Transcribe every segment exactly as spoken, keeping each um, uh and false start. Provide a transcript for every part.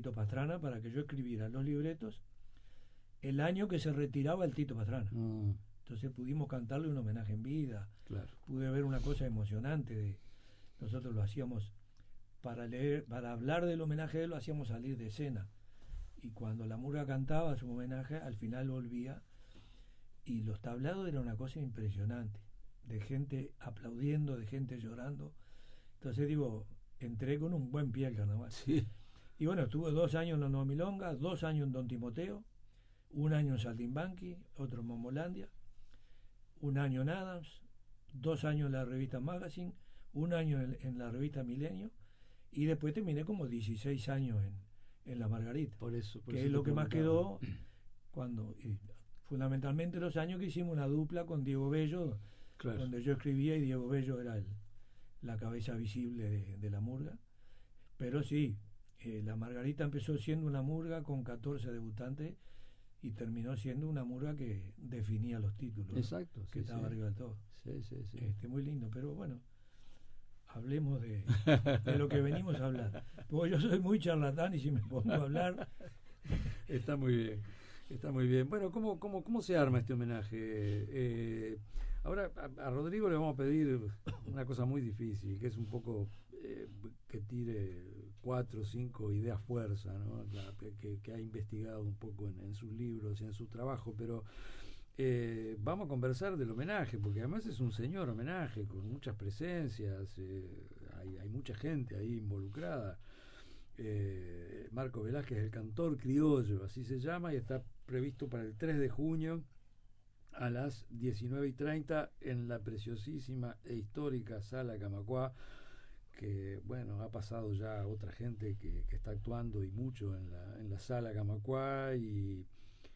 Tito Pastrana para que yo escribiera los libretos el año que se retiraba el Tito Pastrana. Mm. Entonces pudimos cantarle un homenaje en vida. Claro. Pude ver una cosa emocionante. De, nosotros lo hacíamos para leer, para hablar del homenaje de él, lo hacíamos salir de escena. Y cuando la murga cantaba su homenaje, al final volvía. Y los tablados era una cosa impresionante. De gente aplaudiendo, de gente llorando. Entonces digo, entré con un buen pie al carnaval. Sí. Y bueno, estuve dos años en la Nueva Milonga, dos años en Don Timoteo, un año en Saltimbanqui, otro en Momolandia, un año en Adams, dos años en la revista Magazine, un año en, en la revista Milenio, y después terminé como dieciséis años en, en La Margarita, por eso, por que eso es lo que más preguntaba. quedó cuando, y, fundamentalmente los años que hicimos una dupla con Diego Bello, claro, donde yo escribía y Diego Bello era el, la cabeza visible de, de la murga. Pero sí, eh, La Margarita empezó siendo una murga con catorce debutantes y terminó siendo una murga que definía los títulos. Exacto, ¿no? sí, que estaba sí. arriba del todo. Sí, sí, sí. Este, muy lindo, pero bueno, hablemos de, de lo que venimos a hablar. Porque yo soy muy charlatán y si me pongo a hablar... Está muy bien, está muy bien. Bueno, ¿cómo, cómo, cómo se arma este homenaje? Eh, ahora a, a Rodrigo le vamos a pedir una cosa muy difícil, que es un poco eh, que tire cuatro o cinco ideas fuerza, ¿no? que, que ha investigado un poco en, en sus libros y en su trabajo, pero eh, vamos a conversar del homenaje, porque además es un señor homenaje con muchas presencias, eh, hay, hay mucha gente ahí involucrada. Eh, Marco Velázquez, el cantor criollo, así se llama, y está previsto para el tres de junio a las diecinueve y treinta en la preciosísima e histórica Sala Camacuá, que bueno, ha pasado ya otra gente que, que está actuando y mucho en la, en la Sala Camacuá, y,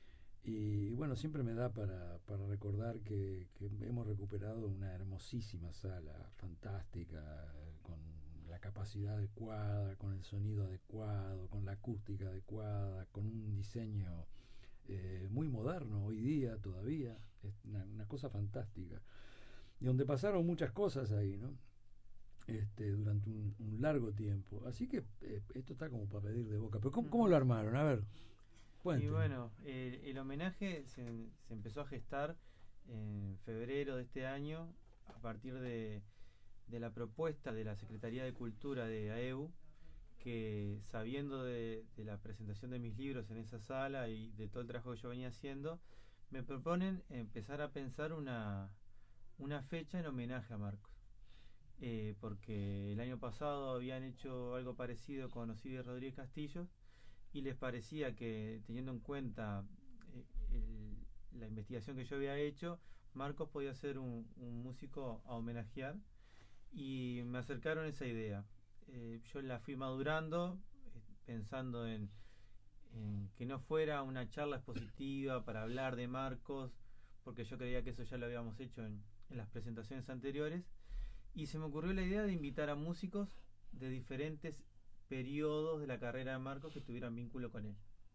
y bueno, siempre me da para, para recordar que, que hemos recuperado una hermosísima sala, fantástica, con la capacidad adecuada, con el sonido adecuado, con la acústica adecuada, con un diseño eh, muy moderno hoy día todavía, es una, una cosa fantástica, y donde pasaron muchas cosas ahí, ¿no? Este, durante un, un largo tiempo, así que eh, esto está como para pedir de boca. Pero ¿cómo, cómo lo armaron? A ver, cuenten. Y bueno, el, el homenaje se, se empezó a gestar en febrero de este año a partir de de la propuesta de la Secretaría de Cultura de A E U, que sabiendo de, de la presentación de mis libros en esa sala y de todo el trabajo que yo venía haciendo, me proponen empezar a pensar una, una fecha en homenaje a Marcos. Eh, porque el año pasado habían hecho algo parecido con Osiris Rodríguez Castillo y les parecía que, teniendo en cuenta eh, el, la investigación que yo había hecho, Marcos podía ser un, un músico a homenajear, y me acercaron esa idea. Eh, yo la fui madurando, eh, pensando en, en que no fuera una charla expositiva para hablar de Marcos, porque yo creía que eso ya lo habíamos hecho en, en las presentaciones anteriores, y se me ocurrió la idea de invitar a músicos de diferentes periodos de la carrera de Marcos que tuvieran vínculo con él.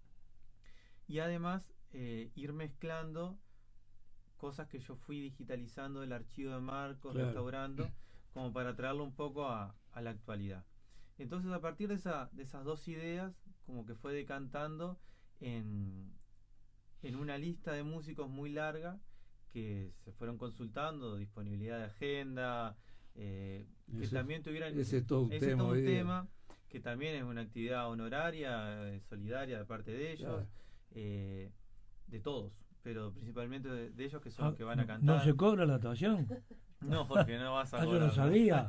Y además eh, ir mezclando cosas que yo fui digitalizando del archivo de Marcos, claro, restaurando, como para traerlo un poco a, a la actualidad. Entonces, a partir de, esa, de esas dos ideas, como que fue decantando en, en una lista de músicos muy larga que se fueron consultando, disponibilidad de agenda, eh, que ese, también tuvieran... Ese es todo un, ese tema, todo un tema, que también es una actividad honoraria, eh, solidaria de parte de ellos, claro, eh, de todos, pero principalmente de, de ellos, que son ah, los que van a cantar. ¿No se cobra la actuación? No, Jorge, no vas a ah, cobrar. yo no sabía.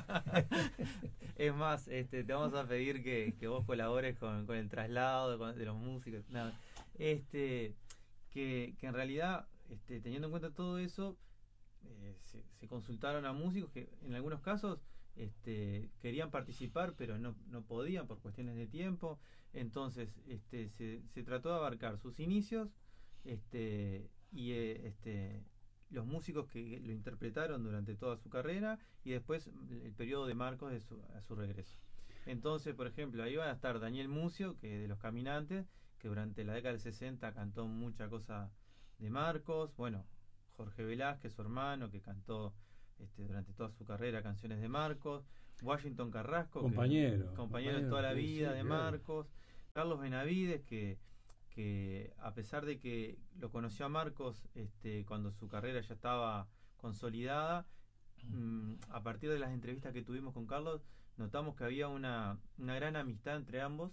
Es más, este, te vamos a pedir que, que vos colabores con, con el traslado con, de los músicos. Nada. Este, que, que en realidad, este, teniendo en cuenta todo eso, eh, se, se consultaron a músicos que en algunos casos este, querían participar, pero no, no podían por cuestiones de tiempo. Entonces, este, se, se trató de abarcar sus inicios, este, y eh, este los músicos que lo interpretaron durante toda su carrera, y después el periodo de Marcos de su, a su regreso. Entonces, por ejemplo, ahí va a estar Daniel Mucio, que de Los Caminantes, que durante la década del sesenta cantó mucha cosa de Marcos. Bueno, Jorge Velázquez, su hermano, que cantó este, durante toda su carrera canciones de Marcos. Washington Carrasco, compañero, que, compañero de toda la vida, sí, de Marcos. Carlos Benavides, que, que a pesar de que lo conoció a Marcos este, cuando su carrera ya estaba consolidada, mmm, a partir de las entrevistas que tuvimos con Carlos, notamos que había una, una gran amistad entre ambos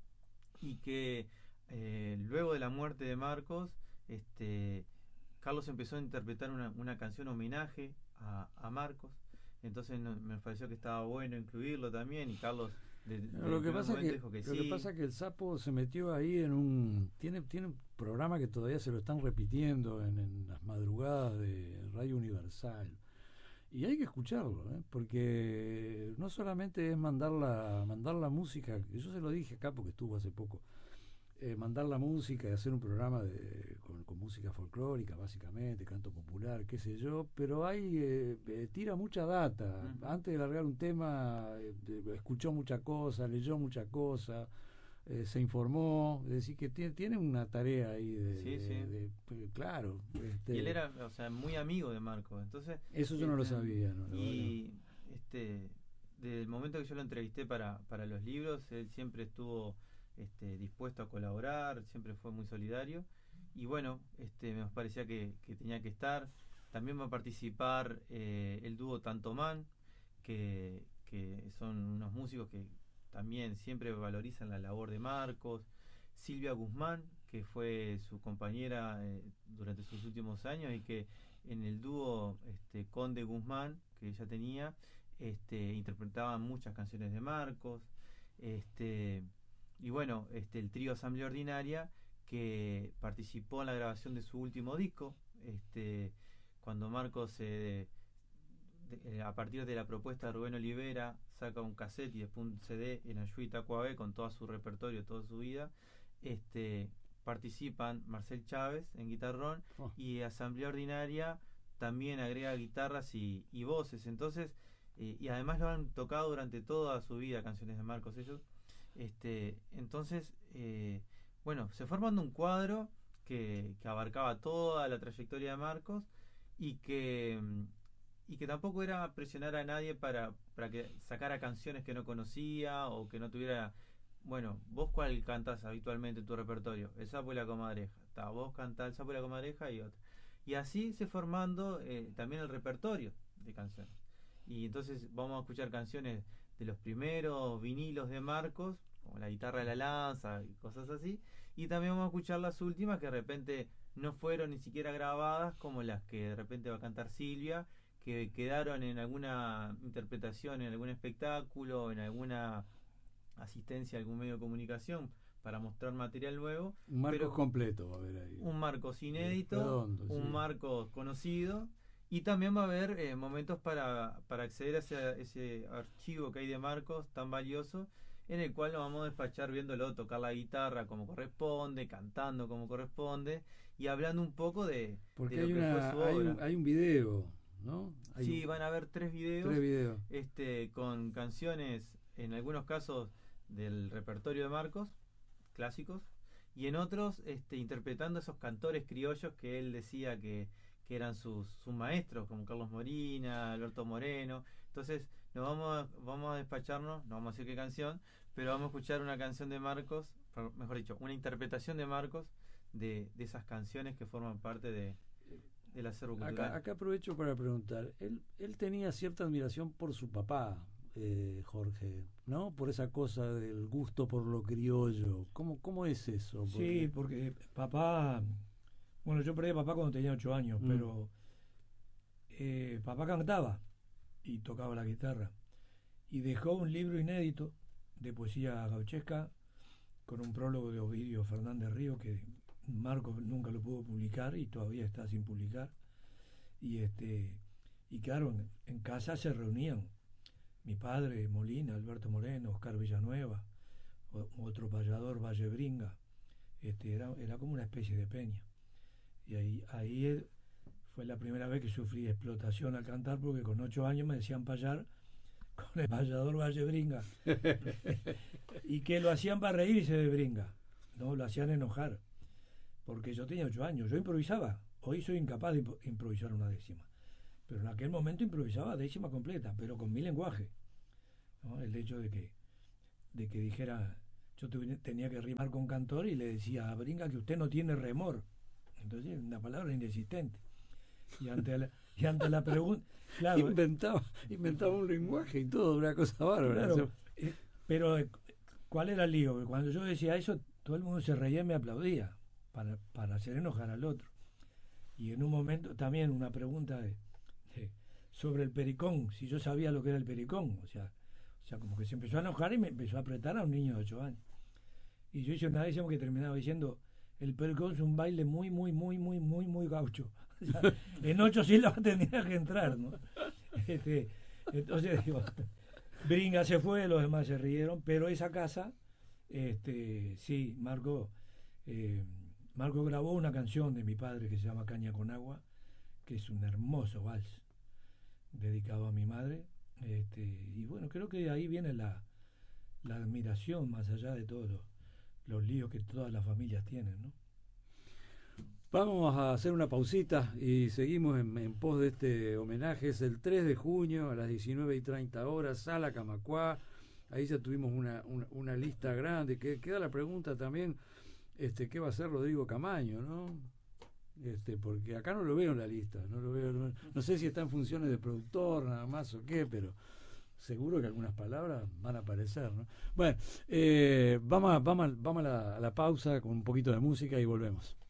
y que eh, luego de la muerte de Marcos, este, Carlos empezó a interpretar una, una canción homenaje a, a Marcos. Entonces no, me pareció que estaba bueno incluirlo también, y Carlos de, de lo que pasa que, dijo que lo sí. que pasa que el Sapo se metió ahí en un tiene tiene un programa que todavía se lo están repitiendo en, en las madrugadas de Radio Universal, y hay que escucharlo, ¿eh? Porque no solamente es mandar la mandar la música, yo se lo dije acá porque estuvo hace poco, eh, mandar la música y hacer un programa de, con, con música folclórica, básicamente, canto popular, qué sé yo, pero hay eh, eh, tira mucha data. Uh-huh. Antes de largar un tema, eh, escuchó mucha cosa, leyó mucha cosa, eh, se informó, es decir, que tiene, tiene una tarea ahí de, sí, de, sí. de, de claro. Este, y él era, o sea, muy amigo de Marco, entonces... Eso yo este, no lo sabía, ¿no? Y no. este desde el momento que yo lo entrevisté para, para los libros, él siempre estuvo... Este, dispuesto a colaborar, siempre fue muy solidario, y bueno, este, me parecía que, que tenía que estar. También va a participar eh, el dúo Tantomán, que, que son unos músicos que también siempre valorizan la labor de Marcos. Silvia Guzmán, que fue su compañera eh, durante sus últimos años, y que en el dúo este, Conde Guzmán, que ella tenía, este, interpretaban muchas canciones de Marcos. Este... Y bueno, este, el trío Asamblea Ordinaria, que participó en la grabación de su último disco, este, cuando Marcos, eh, de, a partir de la propuesta de Rubén Olivera, saca un cassette y después un C D en Ayuita Cuavé con todo su repertorio, toda su vida, este, participan Marcel Chávez en guitarrón, oh. y Asamblea Ordinaria también agrega guitarras y, y voces. Entonces, eh, y además lo han tocado durante toda su vida, canciones de Marcos ellos. Este, entonces, eh, bueno, se formando un cuadro que, que abarcaba toda la trayectoria de Marcos, y que y que tampoco era presionar a nadie para, para que sacara canciones que no conocía o que no tuviera. Bueno, vos cuál cantás habitualmente en tu repertorio, el Sapo y la Comadreja, está, vos cantás el Sapo y la Comadreja y otra, y así se formando eh, también el repertorio de canciones. Y entonces vamos a escuchar canciones de los primeros vinilos de Marcos, como La Guitarra de la Lanza y cosas así, y también vamos a escuchar las últimas que de repente no fueron ni siquiera grabadas, como las que de repente va a cantar Silvia, que quedaron en alguna interpretación, en algún espectáculo, en alguna asistencia a algún medio de comunicación para mostrar material nuevo. Un Marcos pero completo va a haber ahí. Un Marcos inédito, redondo, un sí. Marcos conocido. Y también va a haber eh, momentos para, para acceder a ese, ese archivo que hay de Marcos tan valioso, en el cual nos vamos a despachar viéndolo tocar la guitarra como corresponde, cantando como corresponde, y hablando un poco de, Porque de lo hay que una, fue su hay obra. Un, hay un video, ¿no? Hay sí, un, van a haber tres videos, tres videos. Este, con canciones, en algunos casos, del repertorio de Marcos, clásicos, y en otros este, interpretando esos cantores criollos que él decía que que eran sus, sus maestros, como Carlos Morina, Alberto Moreno. Entonces nos vamos a, vamos a despacharnos, no vamos a decir qué canción, pero vamos a escuchar una canción de Marcos, mejor dicho, una interpretación de Marcos de, de esas canciones que forman parte de, del acervo cultural. Acá, acá aprovecho para preguntar, él, él tenía cierta admiración por su papá, eh, Jorge, ¿no? Por esa cosa del gusto por lo criollo. ¿Cómo, cómo es eso? Porque... Sí, porque papá... Bueno, yo perdí a papá cuando tenía ocho años, mm. pero eh, papá cantaba y tocaba la guitarra. Y dejó un libro inédito de poesía gauchesca con un prólogo de Ovidio Fernández Río, que Marcos nunca lo pudo publicar y todavía está sin publicar. Y este y claro, en, en casa se reunían mi padre, Molina, Alberto Moreno, Oscar Villanueva, o, otro payador, Vallebringa. Este, era, era como una especie de peña. Y ahí, ahí fue la primera vez que sufrí explotación al cantar, porque con ocho años me decían payar con el payador Vallebringa. Y que lo hacían para reírse de Bringa, no lo hacían enojar, porque yo tenía ocho años, yo improvisaba. Hoy soy incapaz de improvisar una décima, pero en aquel momento improvisaba décima completa, pero con mi lenguaje, ¿no? El hecho de que, de que dijera, yo tuve, tenía que rimar con Cantor y le decía a Bringa que usted no tiene remor. Entonces, una palabra inexistente. Y ante la, y ante la pregunta... Claro, inventaba, inventaba un lenguaje y todo, una cosa bárbara. Claro, eh, pero eh, ¿cuál era el lío? Cuando yo decía eso, todo el mundo se reía y me aplaudía para, para hacer enojar al otro. Y en un momento también una pregunta de, de, sobre el pericón, si yo sabía lo que era el pericón. O sea, o sea, como que se empezó a enojar y me empezó a apretar a un niño de ocho años. Y yo hice una vez que terminaba diciendo, el pericón es un baile muy, muy, muy, muy, muy, muy gaucho. O sea, en ocho sílabas tenía que entrar, ¿no? Este, entonces digo, Bringa se fue, los demás se rieron, pero esa casa, este, sí, Marco, eh, Marco grabó una canción de mi padre que se llama Caña con Agua, que es un hermoso vals dedicado a mi madre, este, y bueno, creo que ahí viene la, la admiración más allá de todos los, los líos que todas las familias tienen, ¿no? Vamos a hacer una pausita y seguimos en, en pos de este homenaje. Es el tres de junio a las diecinueve y treinta horas, Sala Camacuá. Ahí ya tuvimos una, una, una lista grande. Que, queda la pregunta también, este, ¿qué va a hacer Rodrigo Camaño, no? Este, porque acá no lo veo en la lista. No lo veo, no, no sé si está en funciones de productor nada más o qué, pero seguro que algunas palabras van a aparecer, ¿no? Bueno, eh, vamos, a, vamos, a, vamos a, la, a la pausa con un poquito de música y volvemos.